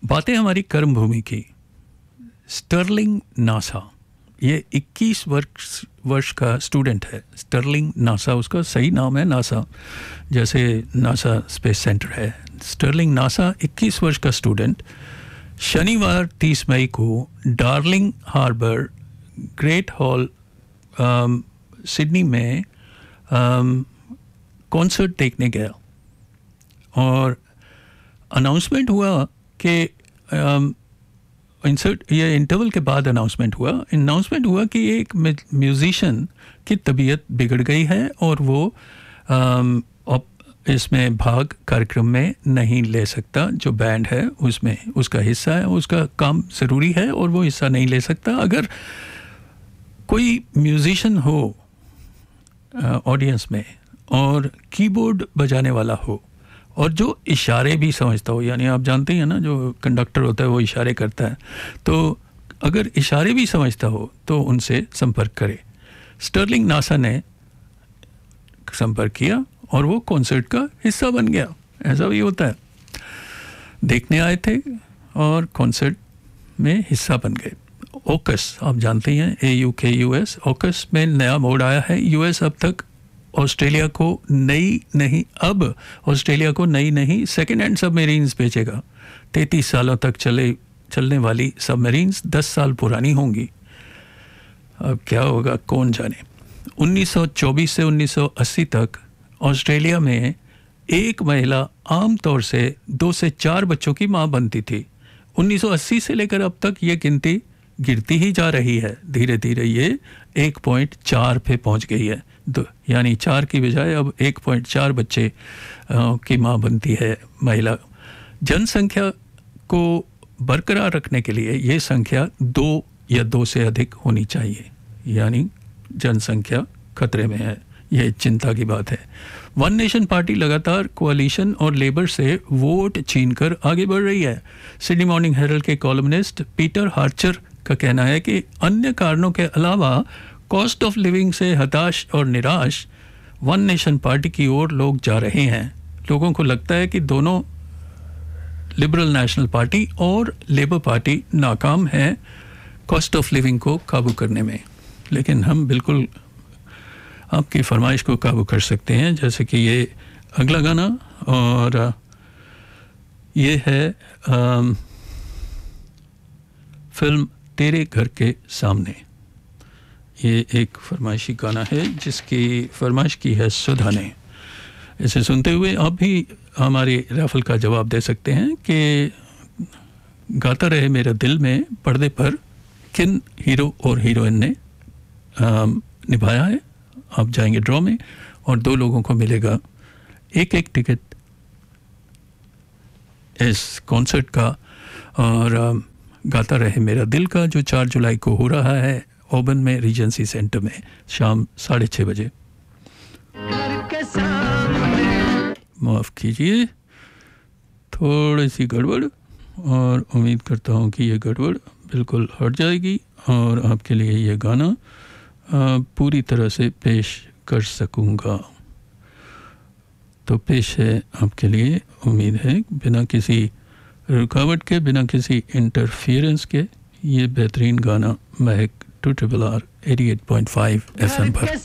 बातें हमारी कर्म भूमि की। स्टर्लिंग नासा, ये 21 वर्ष का स्टूडेंट है। स्टर्लिंग नासा उसका सही नाम है, नासा जैसे नासा स्पेस सेंटर है। स्टर्लिंग नासा 21 वर्ष का स्टूडेंट शनिवार 30 मई को darling harbour great hall Sydney में कॉन्सर्ट देखने गया और अनाउंसमेंट हुआ कि ये इंटरवल के बाद अनाउंसमेंट हुआ कि एक म्यूजिशियन की तबीयत बिगड़ गई है और वो इसमें भाग कार्यक्रम में नहीं ले सकता। जो बैंड है उसमें उसका हिस्सा है, उसका काम ज़रूरी है और वो हिस्सा नहीं ले सकता। अगर कोई म्यूजिशियन हो ऑडियंस में और कीबोर्ड बजाने वाला हो और जो इशारे भी समझता हो, यानी आप जानते हैं ना जो कंडक्टर होता है वो इशारे करता है, तो अगर इशारे भी समझता हो तो उनसे संपर्क करे। स्टर्लिंग नासा ने संपर्क किया और वो कॉन्सर्ट का हिस्सा बन गया। ऐसा भी होता है, देखने आए थे और कॉन्सर्ट में हिस्सा बन गए। ओकस आप जानते हैं, AUKUS, ओकस में नया मोड आया है। US अब तक ऑस्ट्रेलिया को अब ऑस्ट्रेलिया को नई सेकेंड हैंड सबमरीन्स बेचेगा। 33 सालों तक चलने वाली सबमरीन्स 10 साल पुरानी होंगी। अब क्या होगा कौन जाने। 1924 से 1980 तक ऑस्ट्रेलिया में एक महिला आमतौर से 2 से 4 बच्चों की मां बनती थी। 1980 से लेकर अब तक ये गिनती गिरती ही जा रही है। धीरे धीरे ये 1.4 पे पहुंच गई है, यानी 4 की बजाय अब 1.4 बच्चे की मां बनती है महिला। जनसंख्या को बरकरार रखने के लिए ये संख्या 2 या 2 से अधिक होनी चाहिए, यानी जनसंख्या खतरे में है। ये चिंता की बात है। वन नेशन पार्टी लगातार कोalition और लेबर से वोट छीनकर आगे बढ़ रही है। सिडनी मॉर्निंग हेरल्ड के कॉलमनिस्ट पीटर हार्चर का कहना है कि अन्य कारणों के अलावा कॉस्ट ऑफ लिविंग से हताश और निराश वन नेशन पार्टी की ओर लोग जा रहे हैं। लोगों को लगता है कि दोनों लिबरल नेशनल पार्टी और लेबर पार्टी नाकाम है कॉस्ट ऑफ लिविंग को काबू करने में। लेकिन हम बिल्कुल आपकी फरमाइश को काबू कर सकते हैं, जैसे कि ये अगला गाना, और ये है फिल्म तेरे घर के सामने। ये एक फरमाइशी गाना है जिसकी फरमाइश की है सुधा ने। इसे सुनते हुए आप भी हमारी राफल का जवाब दे सकते हैं कि गाता रहे मेरे दिल में पर्दे पर किन हीरो और हीरोइन ने निभाया है। आप जाएंगे ड्रॉ में और 2 लोगों को मिलेगा एक टिकट इस कॉन्सर्ट का, और गाता रहे मेरा दिल का जो 4 जुलाई को हो रहा है ओबन में रीजेंसी सेंटर में शाम 6:30 बजे। माफ़ कीजिए थोड़ी सी गड़बड़, और उम्मीद करता हूँ कि ये गड़बड़ बिल्कुल हट जाएगी और आपके लिए ये गाना पूरी तरह से पेश कर सकूँगा। तो पेश है आपके लिए, उम्मीद है बिना किसी रुकावट के, बिना किसी इंटरफियरेंस के, ये बेहतरीन गाना महक 2RRR 88.5 FM पर।